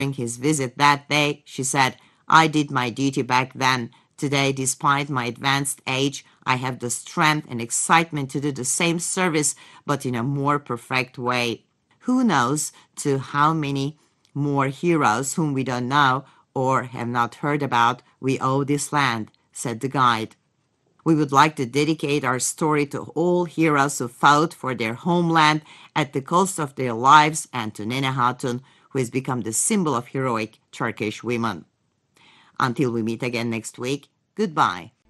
his visit that day, she said, "I did my duty back then. Today, despite my advanced age, I have the strength and excitement to do the same service, but in a more perfect way." Who knows to how many more heroes whom we don't know or have not heard about we owe this land, said the guide. We would like to dedicate our story to all heroes who fought for their homeland at the cost of their lives, and to Nene Hatun, who has become the symbol of heroic Turkish women. Until we meet again next week, goodbye.